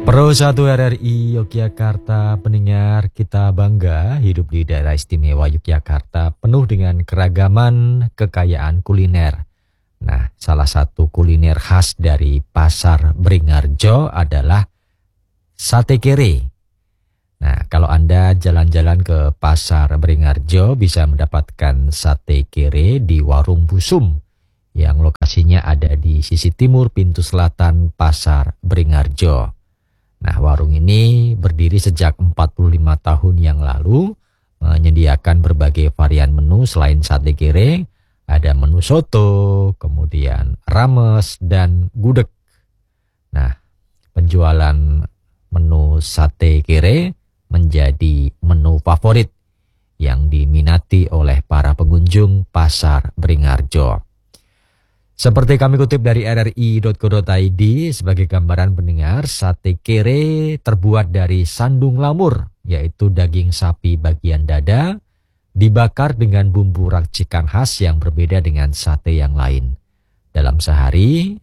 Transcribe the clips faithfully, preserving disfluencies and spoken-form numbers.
Pro satu R R I Yogyakarta, pendengar, kita bangga hidup di daerah istimewa Yogyakarta penuh dengan keragaman kekayaan kuliner. Nah, salah satu kuliner khas dari Pasar Beringharjo adalah sate kere. Nah, kalau Anda jalan-jalan ke Pasar Beringharjo bisa mendapatkan sate kere di Warung Busum yang lokasinya ada di sisi timur pintu selatan Pasar Beringharjo. Nah, warung ini berdiri sejak empat puluh lima tahun yang lalu, menyediakan berbagai varian menu selain sate kere, ada menu soto, kemudian rames, dan gudeg. Nah, penjualan menu sate kere menjadi menu favorit yang diminati oleh para pengunjung Pasar Beringharjo. Seperti kami kutip dari r r i dot co dot i d sebagai gambaran pendengar, sate kere terbuat dari sandung lamur, yaitu daging sapi bagian dada, dibakar dengan bumbu racikan khas yang berbeda dengan sate yang lain. Dalam sehari,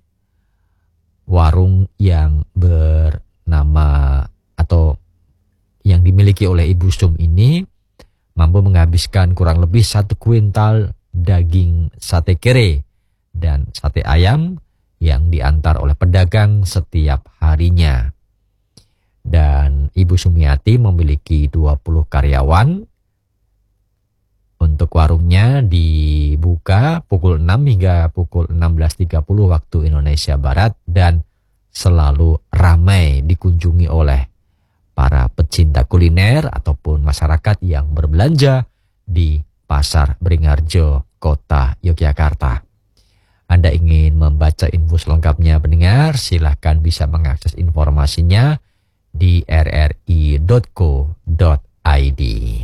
warung yang bernama atau yang dimiliki oleh Ibu Sum ini mampu menghabiskan kurang lebih satu kuintal daging sate kere dan sate ayam yang diantar oleh pedagang setiap harinya. Dan Ibu Sumiati memiliki dua puluh karyawan. Untuk warungnya dibuka pukul enam hingga pukul enam belas tiga puluh waktu Indonesia Barat dan selalu ramai dikunjungi oleh para pecinta kuliner ataupun masyarakat yang berbelanja di Pasar Beringharjo, Kota Yogyakarta. Anda ingin membaca info selengkapnya pendengar, silahkan bisa mengakses informasinya di r r i dot co dot i d.